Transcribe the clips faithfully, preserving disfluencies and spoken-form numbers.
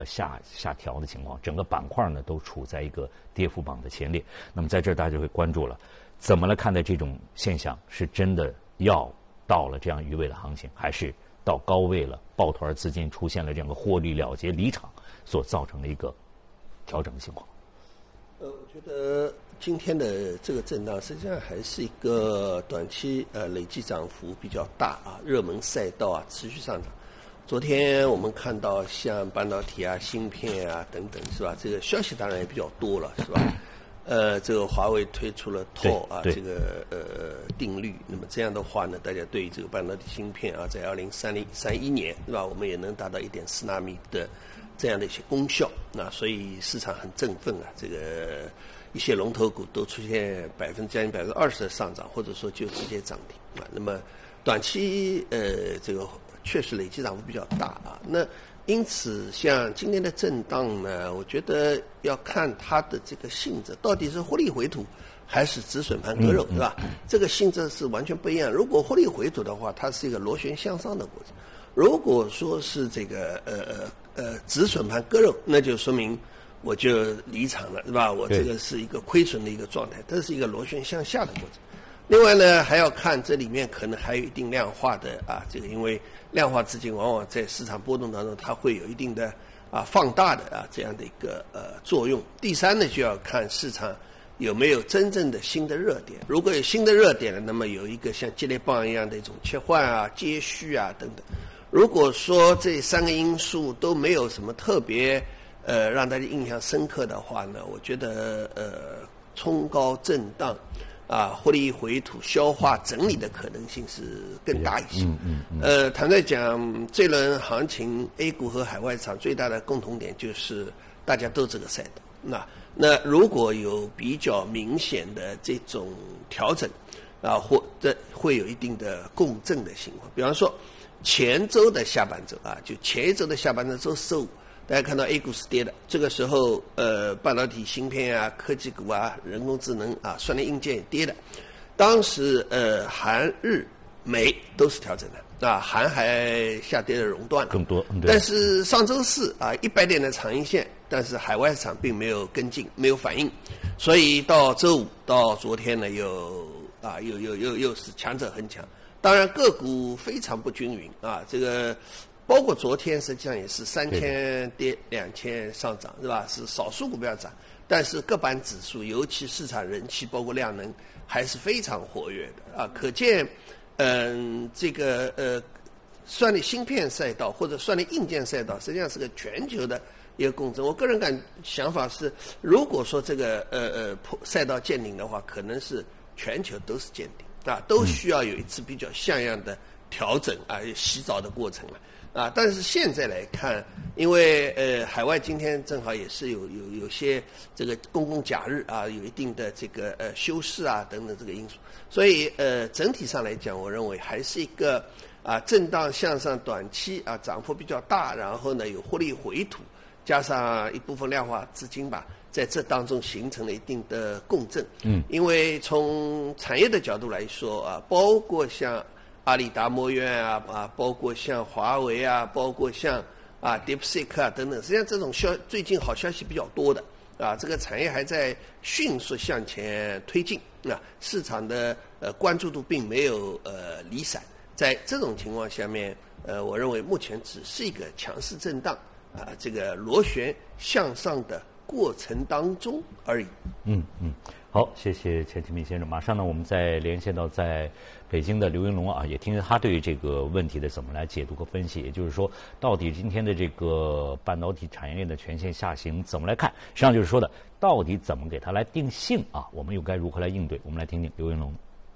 下下调的情况，整个板块呢都处在一个跌幅榜的前列。那么在这儿大家就会关注了，怎么来看待这种现象？是真的要到了这样鱼尾的行情，还是到高位了，抱团资金出现了这样的获利了结离场所造成的一个调整的情况？ 呃，我觉得今天的这个震荡实际上还是一个短期呃累计涨幅比较大啊，热门赛道啊持续上涨。昨天我们看到像半导体啊、芯片啊等等，是吧？这个消息当然也比较多了，是吧？呃，这个华为推出了 T O 啊这个呃定律，那么这样的话呢，大家对于这个半导体芯片啊，在二零三零三一年，是吧？我们也能达到一点四纳米的这样的一些功效，那所以市场很振奋啊，这个一些龙头股都出现百分将近百分之二十的上涨，或者说就直接涨停啊。那么短期呃这个确实累计涨幅比较大啊。那因此像今天的震荡呢，我觉得要看它的这个性质，到底是获利回吐还是止损盘割肉，对吧？这个性质是完全不一样。如果获利回吐的话，它是一个螺旋向上的过程；如果说是这个呃呃呃止损盘割肉，那就说明我就离场了，是吧？我这个是一个亏损的一个状态，这是一个螺旋向下的过程。另外呢，还要看这里面可能还有一定量化的啊，这个因为量化资金往往在市场波动当中，它会有一定的啊放大的啊这样的一个呃作用。第三呢，就要看市场有没有真正的新的热点。如果有新的热点了，那么有一个像接力棒一样的一种切换啊、接续啊等等。如果说这三个因素都没有什么特别呃让大家印象深刻的话呢，我觉得呃冲高震荡啊，获利回吐、消化整理的可能性是更大一些。 嗯嗯嗯。 呃，坦率讲，这轮行情 A 股和海外市场最大的共同点就是大家都这个赛道。那那如果有比较明显的这种调整啊，或者会有一定的共振的情况。比方说前周的下半周啊，就前一周的下半周周四周五。大家看到 A 股是跌的，这个时候，呃，半导体芯片啊、科技股啊、人工智能啊、算力硬件也跌的。当时，呃，韩日美都是调整的，啊，韩还下跌的熔断了更多。 但是上周四啊，一百点的长阴线，但是海外市场并没有跟进，没有反应，所以到周五到昨天呢，又啊，又又又又是强者恒强。当然，个股非常不均匀啊，这个。包括昨天实际上也是三千跌两千上涨，是吧？是少数股票涨，但是各板指数，尤其市场人气，包括量能，还是非常活跃的啊。可见，嗯，这个呃，算力芯片赛道或者算力硬件赛道，实际上是个全球的一个共振。我个人感想法是，如果说这个呃呃赛道见顶的话，可能是全球都是见顶啊，都需要有一次比较像样的调整啊，洗澡的过程了。啊，但是现在来看，因为呃海外今天正好也是有有有些这个公共假日啊，有一定的这个呃休市啊等等这个因素，所以呃整体上来讲，我认为还是一个啊震荡向上，短期啊涨幅比较大，然后呢有获利回吐，加上一部分量化资金吧，在这当中形成了一定的共振。嗯，因为从产业的角度来说啊，包括像阿里达摩院啊啊，包括像华为啊，包括像啊 DeepSeek 啊等等，实际上这种消最近好消息比较多的啊，这个产业还在迅速向前推进啊，市场的呃关注度并没有呃离散。在这种情况下面，呃，我认为目前只是一个强势震荡啊，这个螺旋向上的过程当中而已。 嗯嗯。好，谢谢钱启明先生。马上呢，我们再连线到在北京的刘云龙啊，也听听他对于这个问题的怎么来解读和分析。也就是说，到底今天的这个半导体产业链的全线下行怎么来看？实际上就是说的，到底怎么给它来定性啊？我们又该如何来应对？我们来听听刘云龙。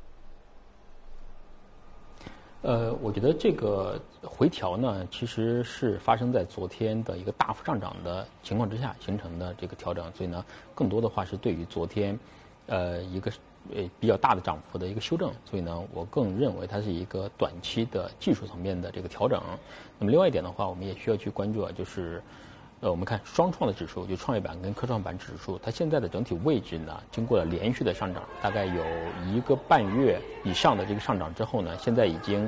呃，我觉得这个回调呢，其实是发生在昨天的一个大幅上涨的情况之下形成的这个调整，所以呢，更多的话是对于昨天。呃，一个呃比较大的涨幅的一个修正，所以呢，我更认为它是一个短期的技术层面的这个调整。那么另外一点的话，我们也需要去关注啊，就是呃，我们看双创的指数，就创业板跟科创板指数，它现在的整体位置呢，经过了连续的上涨，大概有一个半月以上的这个上涨之后呢，现在已经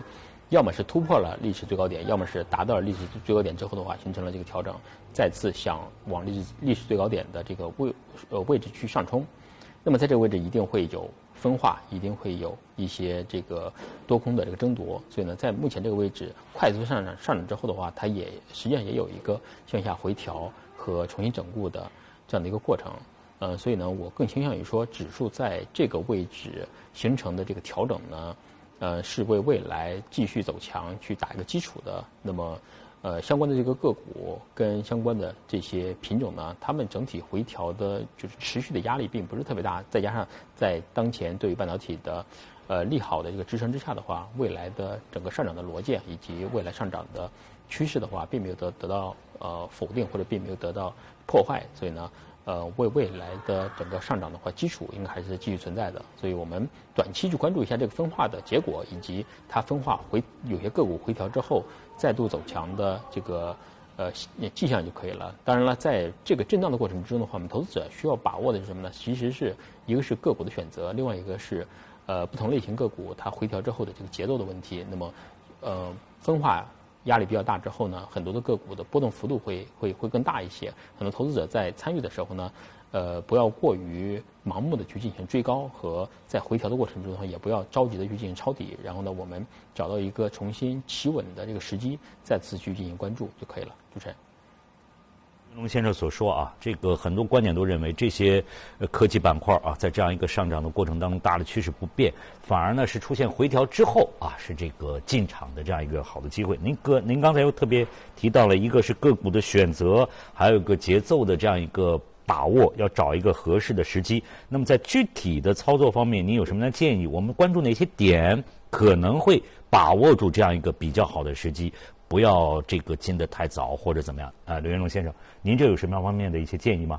要么是突破了历史最高点，要么是达到了历史最高点之后的话，形成了这个调整，再次向往历史历史最高点的这个位呃位置去上冲。那么在这个位置一定会有分化，一定会有一些这个多空的这个争夺。所以呢，在目前这个位置快速上涨上涨之后的话，它也实际上也有一个向下回调和重新整固的这样的一个过程。呃，所以呢，我更倾向于说，指数在这个位置形成的这个调整呢，呃，是为未来继续走强去打一个基础的。那么，呃，相关的这个个股跟相关的这些品种呢，它们整体回调的就是持续的压力并不是特别大，再加上在当前对于半导体的呃利好的这个支撑之下的话，未来的整个上涨的逻辑以及未来上涨的趋势的话，并没有得得到呃否定或者并没有得到破坏，所以呢。呃，为未来的整个上涨的话，基础应该还是继续存在的，所以我们短期去关注一下这个分化的结果，以及它分化回有些个股回调之后再度走强的这个呃迹象就可以了。当然了，在这个震荡的过程之中的话，我们投资者需要把握的是什么呢？其实是一个是个股的选择，另外一个是呃不同类型个股它回调之后的这个节奏的问题。那么呃分化压力比较大之后呢，很多的个股的波动幅度会会会更大一些。很多投资者在参与的时候呢，呃，不要过于盲目的去进行追高，和在回调的过程中呢，也不要着急的去进行抄底。然后呢，我们找到一个重新企稳的这个时机，再次去进行关注就可以了。主持人。 龙先生所说啊，这个很多观点都认为这些科技板块啊，在这样一个上涨的过程当中，大的趋势不变，反而呢是出现回调之后啊，是这个进场的这样一个好的机会。您哥，您刚才又特别提到了一个是个股的选择，还有一个节奏的这样一个把握，要找一个合适的时机。那么在具体的操作方面，您有什么样的建议？我们关注哪些点可能会把握住这样一个比较好的时机？不要这个进得太早或者怎么样啊，刘元龙先生，您这有什么样方面的一些建议吗？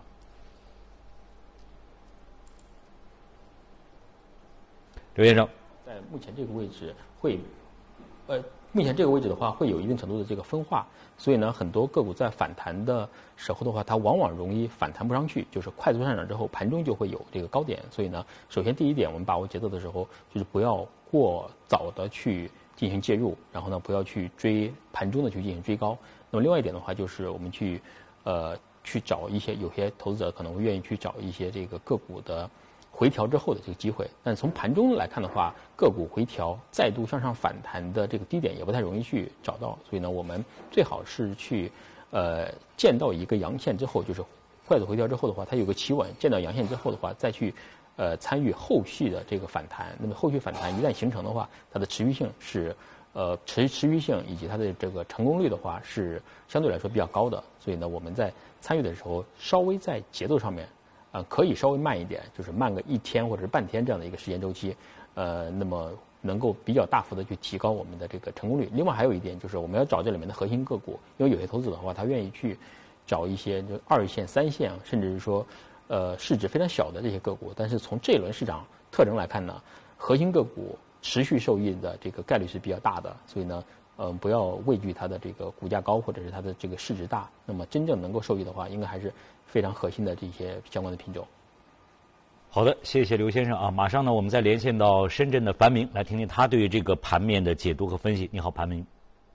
刘先生， 在目前这个位置会，呃，目前这个位置的话会有一定程度的这个分化，所以呢，很多个股在反弹的时候的话，它往往容易反弹不上去，就是快速上涨之后，盘中就会有这个高点。所以呢，首先第一点，我们把握节奏的时候，就是不要过早的去进行介入，然后呢，不要去追盘中的去进行追高。那么另外一点的话，就是我们去呃去找一些有些投资者可能会愿意去找一些这个个股的回调之后的这个机会。但从盘中来看的话，个股回调再度向上反弹的这个低点也不太容易去找到，所以呢，我们最好是去呃见到一个阳线之后，就是快速回调之后的话，它有个企稳，见到阳线之后的话，再去呃参与后续的这个反弹。那么后续反弹一旦形成的话，它的持续性是呃持持续性以及它的这个成功率的话是相对来说比较高的。所以呢，我们在参与的时候稍微在节奏上面呃可以稍微慢一点，就是慢个一天或者是半天这样的一个时间周期，呃那么能够比较大幅的去提高我们的这个成功率。另外还有一点就是我们要找这里面的核心个股，因为有些投资者的话他愿意去找一些就二线、三线，甚至是说呃市值非常小的这些个股，但是从这一轮市场特征来看呢，核心个股持续受益的这个概率是比较大的，所以呢，嗯、呃，不要畏惧它的这个股价高或者是它的这个市值大，那么真正能够受益的话，应该还是非常核心的这些相关的品种。 好的，谢谢刘先生啊！马上呢，我们再连线到深圳的樊明，来听听他对于这个盘面的解读和分析。你好，樊明。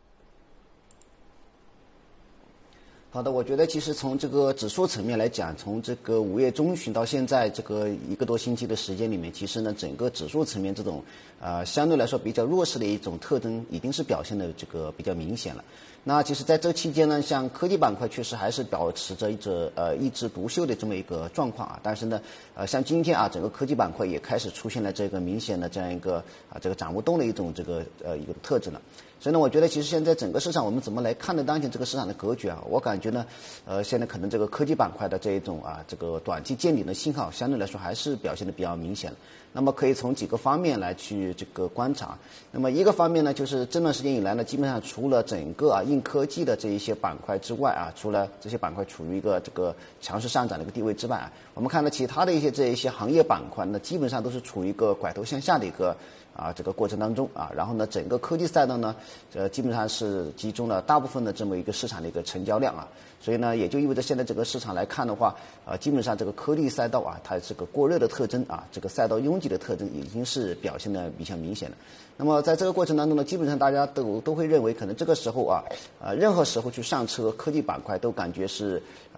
好的，我觉得其实从这个指数层面来讲，从这个五月中旬到现在这个一个多星期的时间里面，其实呢，整个指数层面这种呃相对来说比较弱势的一种特征，已经是表现的这个比较明显了。那其实在这期间呢，像科技板块确实还是保持着一直呃一枝独秀的这么一个状况啊。但是呢，呃像今天啊，整个科技板块也开始出现了这个明显的这样一个啊这个涨不动的一种这个呃一个特质了。所以呢，我觉得其实现在整个市场我们怎么来看待当前这个市场的格局啊？我感觉呢，呃，现在可能这个科技板块的这一种啊，这个短期见顶的信号，相对来说还是表现的比较明显。那么可以从几个方面来去这个观察。那么一个方面呢，就是这段时间以来呢，基本上除了整个啊硬科技的这一些板块之外啊，除了这些板块处于一个这个强势上涨的一个地位之外啊，我们看到其他的一些这一些行业板块呢，基本上都是处于一个拐头向下的一个。 啊这个过程当中啊，然后呢整个科技赛道呢，呃基本上是集中了大部分的这么一个市场的一个成交量啊，所以呢也就意味着现在整个市场来看的话，啊基本上这个科技赛道啊它这个过热的特征啊，这个赛道拥挤的特征已经是表现的比较明显了。那么在这个过程当中呢，基本上大家都都会认为，可能这个时候啊，呃，任何时候去上车科技板块都感觉是